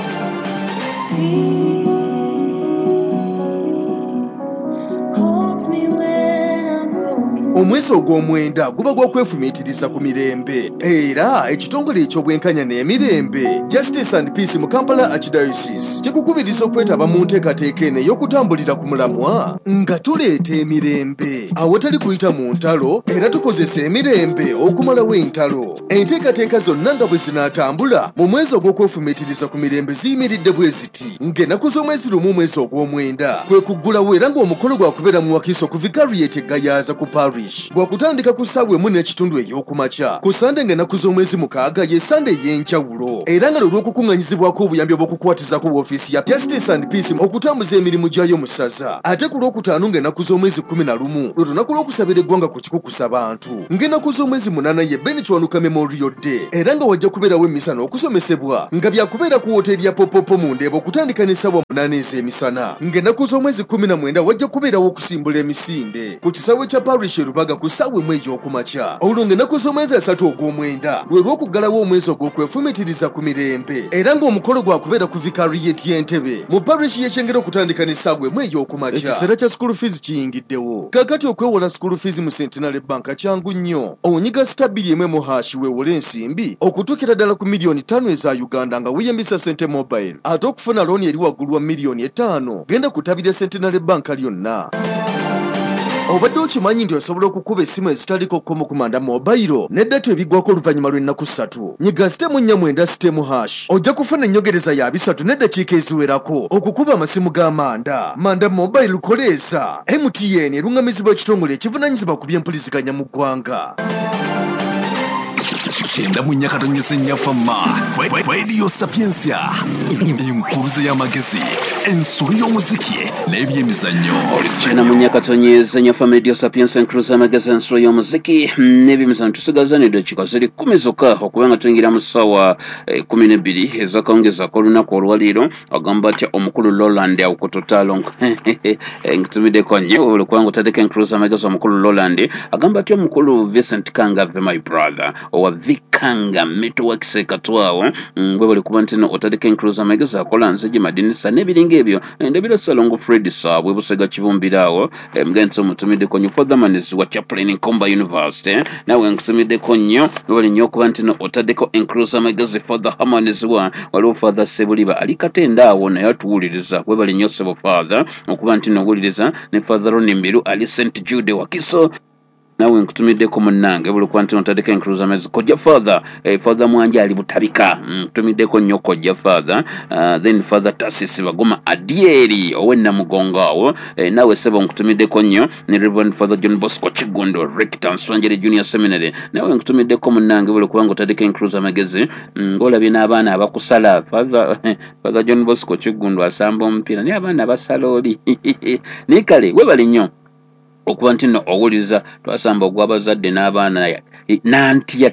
Omwezi ogw'omwenda guba gw'okwefumiitiriza ku mirembe era ekitongole eky'obwenkanya n'emirembe Justice and Peace mu Kampala Archdiocese kikukubiriza okwetaba mu nteekateeka eno ey'okutambulira ku mulamwa nga tuleeta emirembe awatali kuyita mu ntalo era tukozesa emirembe okumalawo entalo. Enteekateeka zonna nga bwe zinaatambula mu mwezi ogw'okwefumiitiriza ku mirembe ziyimiridde bwe ziti ng'ennaku z'omwezi lumu omwezi ogw'omwenda kwe kuggulawo era ng'omukolo gwakubeera mu Wakiso ku Vicariate Gayaza ku Paris. parish bwakutandika ku ssaawa emu n'ekitundu ey'okumakya ku sande ng'ennaku z'omwezi mukaaga ye sande ey'enjawulo era nga lw'okukuŋŋanyizibwako obuyambi obw'okukwatizako woofiisi ya Justice and Peace okutambuza emirimu gyayo mu ssaza ate ku lwokutaano ng'ennaku z'omwezi kkumi na lumu lwe lunaku lw'okusabira eggwanga ku kikukusa bantu ng'ennaku z'omwezi munaana ye Bennet Wanuka Memorial Day era nga wajja kubeerawo emisa n'okusomesebwa nga byakubeera ku woteeri ya Popopo mu Ndeeba okutandika n'essaawa munaana ez'emisana ng'ennaku z'omwezi kkumi na mwenda wajja kubeerawo okusimbula emisinde ku kisaawe kya parish e Rubaga ku ssaawa emu ey'okumakya olwo ng'ennaku z'omwezi asatu ogw'omwenda lwe lw'okuggalawo omwezi ogw'okwefumitiriza ku mirembe era ng'omukolo gwakubeera ku vicariyeti y'Entebbe mu parish y'Ekyengera okutandika n'essaawa emu ey'okumakya ekiseera kya school fees kiyingiddewo kaakati okwewola school fees mu Centenary Bank kyangu nnyo onyiga sita bbiri emu mu hashi weewole ensimbi okutuukira ddala ku miliyoni ttaano eza Uganda nga weeyambisa Sente Mobile ate okufuna looni eri waggulu wa miliyoni ettaano genda kutabira Centenary Bank lyonna obadde okimanyi nti osobola okukuba essimu ezitaliko kkomo ku Manda Mobile n'eddata ebiggwako oluvannyuma lw'ennaku ssatu nyiga sitemu nnya mwenda sitemu hash ojja kufuna ennyogereza ya bisatu n'eddakiika eziwerako okukuba amasimu ga Manda Manda Mobile lukoleeza M T N eruŋŋamizibwa ekitongole ekivunaanyizibwa ku by'empuliziganya mu ggwanga Chenda munyakatonyese nyafama Radio Sapiensia Inkuruze y'amagezi ensuru y'omuziki n'ebyemizannyo Chenda munyakatonyese nyafama Radio Sapiensia Inkuruze y'amagezi ensuru y'omuziki n'ebyemizannyo tusigaza n'eddakiika ziri kkumi zokka okuba nga tuyingira mu ssaawa kkumi n'ebbiri ez'akawungezaako olunaku olwaliiro agamba atya omukulu Roland awukututaalo ngitumiddeko nnyo olwokuba nga otaddeko Inkuruze y'amagezi omukulu Roland agamba atya omukulu Vincent Kangave my brother owa Vikanga Metroworks Katwawo bwe bali kuba nti no otadeko Inkuruze y'amagezi akola nzigi madinisa n'ebiringa ebyo ndabira Salongo Fred Saabwe busega kibumbirawo mgenso mutumiddeko nnyo Fothermans wa Chaplain Nkomba University nawe nkutumiddeko nnyo bali nnyo okuba nti no otadeko Inkuruze y'amagezi Father Harmonies wa waliwo Father Sebuliba ali Katenda awo naye atuwuliriza bwe bali nnyo Sebo Father okuba nti no owuliriza ne Father Ronimbiru ali Saint Jude wa Kiso nawe nkutumiddeko munnange buli kuba nti notadeko Inkuruze y'amagezi kojja Father eh, Father Mwanja ali Butabika nkutumiddeko nnyo kojja Father uh, then Father Tasisi Bagoma Adieri owenna mugongo awo eh, nawe sebo nkutumiddeko nnyo ne Reverend Father John Bosco Chigundo Rector Nsonjere Junior Seminary nawe nkutumiddeko munnange buli kuba ngotadeko Inkuruze y'amagezi ng'olabye n'abaana abakusala Father Father John Bosco Chigundo asamba omupiira naye abaana abasala oli naye kale webali nnyo okuba nti no owuliriza twasamba ogw'abazadde n'abaana nantiya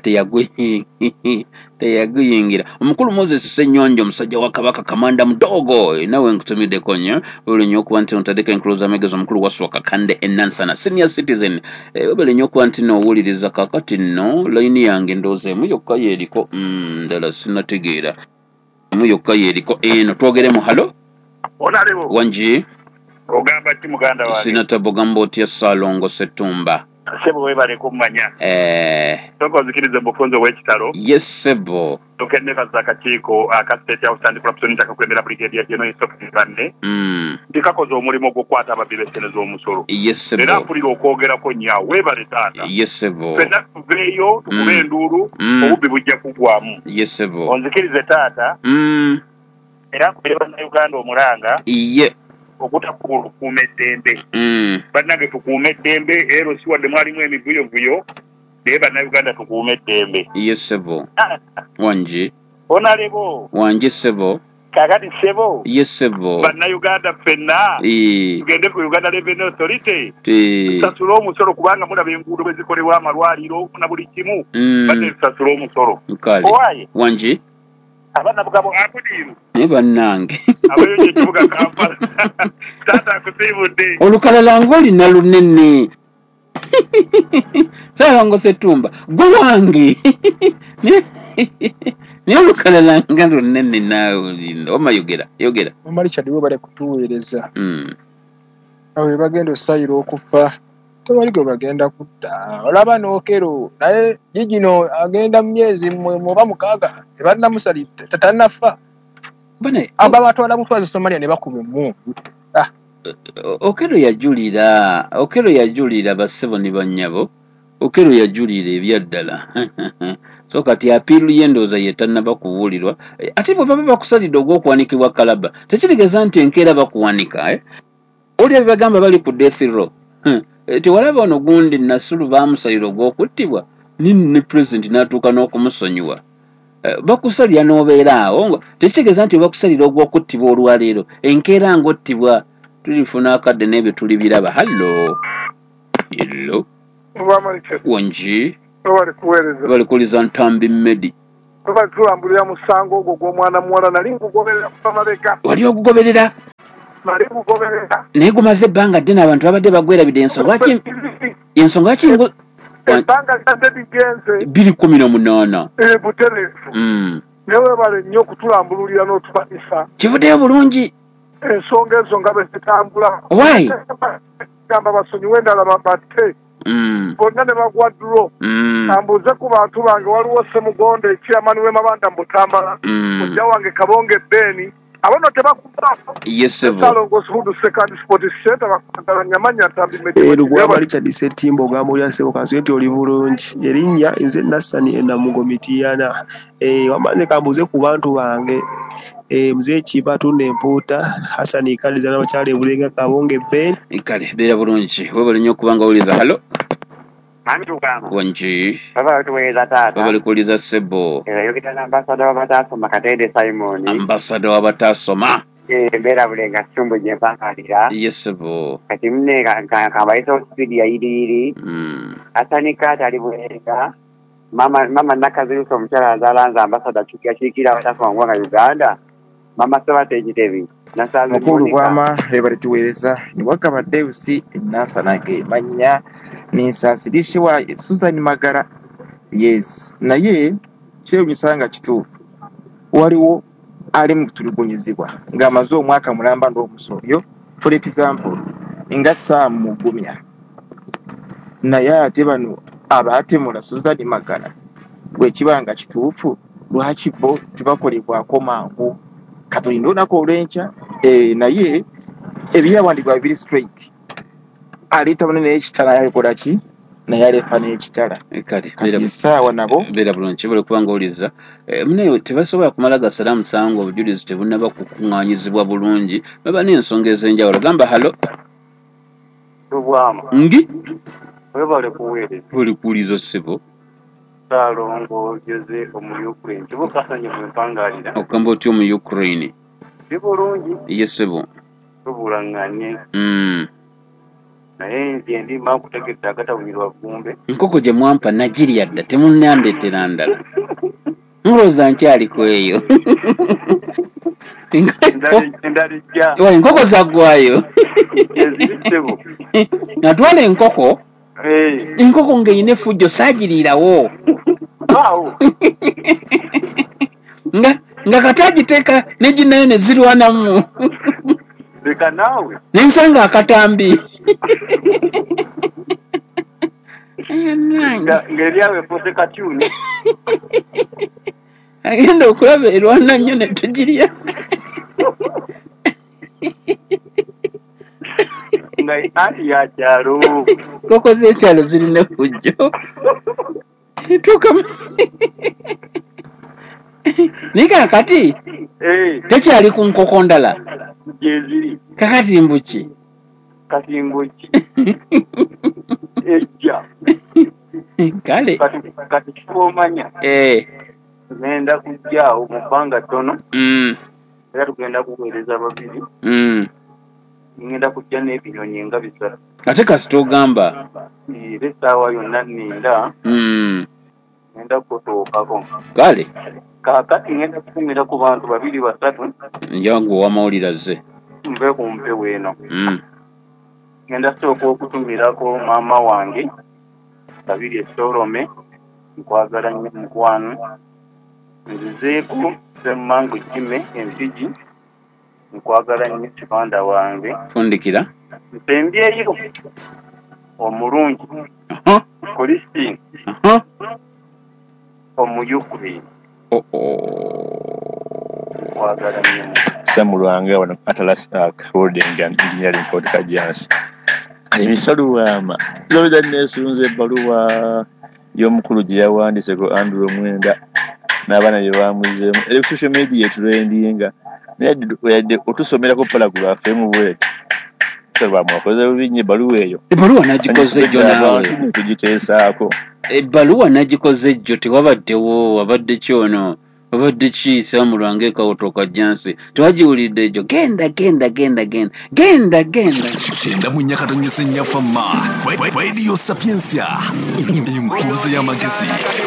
teyaguyingira omukulu Moses Ssenyonjo omusajja wa Kabaka Kamanda Mudogo nawe nkutumiddeko nnyo buli nnyo okuba nti notadeko Inkuruze y'amagezi omukulu Waswa Kande Enansana senior citizen buli nnyo okuba nti no owuliriza kakati nno layini yange ndowooza emu yokka yeeriko ddala sinnategeera emu yokka yeeriko eno twogeremu halo onalewo wangi ogamba ti muganda wange Sinata Bogamba otya Salongo Setumba sebo webale kumanya eh tokozikiriza bufunzo w'ekitalo yes sebo tokenne kazakakiiko aka State House and Corruption takakwemera Brigadier General Inspector Banne mm ndikakoze omulimu gw'okwata ababibesene z'omusolo yes sebo era mpulira okwogerako nnyo webale taata yes sebo fenna tuveeyo tukube enduulu obubbi bujja kugwamu yes sebo onzikirize taata mm era nkuleba na Uganda omulanga iye okutakulu kuume eddembe mm bannange tukuume eddembe ero si wadde mwalimu emivuyovuyo naye bannayuganda tukuume eddembe yes sebo wangi onalebo wangi sebo kakati sebo yes sebo bannayuganda ffenna tugende ku Uganda Revenue Authority tusasule omusolo kubanga mulaba enguudo bwe zikolebwa amalwaliro na buli kimu badde tusasule omusolo owaye wangi abaana bugabo akudiiru naye bannange abayonye ekibuga Kampala taata akusiibudde olukalala ng'olina lunene Salongo Setumba gwe wange naye olukalala nga lunene naawe olinda wama yogera yogera Richard we bale kutuweereza awe bagenda osayira okufa tewali gwe bagenda kutta olaba n'okero naye gigino agenda mu myezi muba mukaaga tebannamusali tatannafa aba batwala butwazi Somalia ne bakuba emmundu okero yajulira okero yajulira bassebo ne bannyabo okero yajulira ebyaddala so kati apiiru y'endooza ye tannaba kuwulirwa ate bwe baba bakusalidde ogw'okuwanikibwa kalaba tekitegeeza nti enkeera bakuwanika oli ebibagamba bali ku death row tewalaba ono gundi Nasulu baamusalira ogw'okuttibwa ni ne president n'atuuka n'okumusonyiwa. Bakusalira n'obeera awo tekitegeeza nti bakusalira ogw'okuttibwa olwaleero enkeera ng'ottibwa tulifuna akadde n'ebyo tuli biraba. Hallo hello wangi bali kuliza ntambi mmedi bali tulambulira musango ogwo gw'omwana muwala nali nkugoberera kuva mabega. Wali ogugoberera? Nali nkugoberera naye gumaze ebbanga ddene abantu babadde bagwerabidde ensonga ki ensonga ki ebbanga lyadde ligenze bbiri kumi n'omunaana butereevu naye webale nnyo okutulambululira n'otumanisa kivuddeyo bulungi ensonga ezo nga bwe zitambula. Why? Gamba basonyiwe endala babatte bonna ne bagwa ddulo. Ambuuze ku bantu bange waliwo Ssemugonde ekyamani w'emabanda mu Butambala mujja wange Kabonge Beni abono tebakubaako salongosi hudu second sport center bakugala nyamanya ntambi media Rugwama Richard Setimbo gamulya sebo kasweti oli bulungi erinnya nze Nassani Enamugo Mitiyana eh wamanze kambuze ku bantu bange eh mzee Kibatu n'empuuta Hasani Kaliza n'abakyale bulenga Kabonge Ben ikale beera bulungi webale nnyo kubanga uliza. Hallo Mami Rugwama wangi baba tuweza tata baba likuliza sebo eh yokita ambassador w'abatasoma Katende Simon ambassador w'abatasoma eh bera bulenga chumbo je mpangalira yes sebo kati mne kabaisa speed ya idiri mm Hasani Kata alibulenga mama mama nakaziruso mchara azalanza ambassador chukia shikira abatasoma ngwanga Uganda mama soba tejitevi nasalu mukulu kwama hebali tuweza ni wakabadde usi nasanage manya ni sasidishi wa Susan Magara. Yes naye kye bisanga kituufu waliwo ali mu kutulugunyizibwa ng'amaze omwaka mulamba nd'omusobyo for example nga Sam Mugumya naye ate bano abaatemula Susan Magara bwe kibanga kituufu lwaki bo tebakolebwako mangu katulinde olunaku olw'enkya eh, naye ebyawandibwa biri straight aleta bano n'ekitala yakola ki naye alefa n'ekitala kati essaawa nabo beera bulungi bali kubanga oliza munaye tebasobola kumala gasalamu sanga obujulizi tebunaba kukuŋŋaanyizibwa bulungi baba n'ensonga ez'enjawulo. Gamba halo Rugwama ndi webale kuweereza bali kuwuliza ssebo Salongo Jose omu Ukraine tibukasanye mu mpangalira okugamba otya omu Ukraine bulungi ye ssebo tubulanganye mm naye nze ndi makutegedde agatawunyirwa vumbe nkoko gye mwampa nagirya dda temunnandeetera ndala mulowooza nkyaliko eyo ndalijja enkoko zaggwayo natwala enkoko enkoko ng'eyina effujjo saagiriirawo nga nga katagiteeka neginayo ne zirwanamu leka naawe nensanga akatambi ng'eryawe pose katyuni agenda okulaba erwana nnyo ne tugirya nga anti yakyalo koko z'ekyalo zirina effujjo tuuka naye kakati tekyali ku nkoko ndala gyeziri kakatimbuki katimbuki ejja kale kati kibomanya ngenda kujjaawo mu bbanga ttono era tugenda kuweereza babiri ngenda kujja n'ebinyonyi nga bisatu ate kasita ogamba era essaawa yonna nninda ngenda kukotookako kale kaakati ngenda kutumira ku bantu babiri basatu njangu owamawulire azze nve ku mpewo eno ngenda sooka okutumirako maama wange babiri esorome nkwagala nnyo mukwano nzizeeku semmangu jime empigi nkwagala nnyo kibanda wange fundikira mpembyeyo omulungi Christine omuyukri nkwagala nnyo Samulwanga wano Atlas Arc Holding and Engineering Podcast Agency. Emisaluwama lobeda nesunze ebbaluwa y'omukulu gye yawandiiseko Andrew Mwenda n'abaana bye bamuzeemu eri social media trendinga naye yadde otusomerako paragraph emu bweti Salwa mwakoze ubinye baluwa eyo. Ebaluwa nagikoze jjo nawe. Tugiteesaako. Ebaluwa nagikoze jjo tewabaddewo wabadde kyono. Wabadde ki Samulwange Kawutoka Jansi. Twagiwulidde jjo genda genda genda genda genda genda. Genda mu Nyakato Nyese Nyafama. Radio Sapiensia. Enkuluze y'amagezi.